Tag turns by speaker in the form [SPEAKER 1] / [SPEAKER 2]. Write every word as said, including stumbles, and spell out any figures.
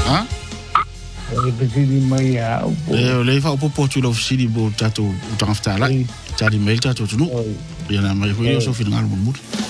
[SPEAKER 1] Ha?
[SPEAKER 2] Presidi Maya.
[SPEAKER 1] Eh, le fa po po tu lo fsidi bo tato utang ftala. Tadi mail tato tu no. Ya na mai ko yo so fi ngal mo mut.